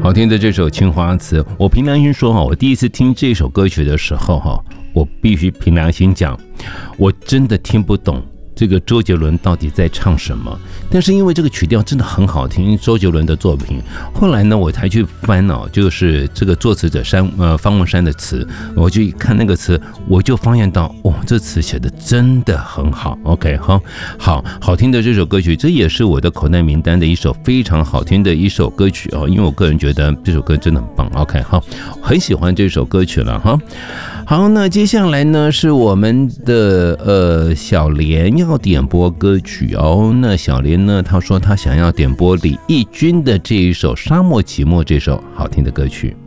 好听的这首《青花瓷》，我凭良心说我第一次听这首歌曲的时候我必须凭良心讲，我真的听不懂这个周杰伦到底在唱什么，但是因为这个曲调真的很好听，周杰伦的作品，后来呢我才去翻就是这个作词者方文山的词，我就看那个词，我就发现到这词写的真的很好。 OK， 好听的这首歌曲，这也是我的口袋名单的一首非常好听的一首歌曲因为我个人觉得这首歌真的很棒。 OK， 很喜欢这首歌曲了好，那接下来呢是我们的小莲要点播歌曲那小莲呢，她说她想要点播李翊君的这一首《沙漠寂寞》这首好听的歌曲。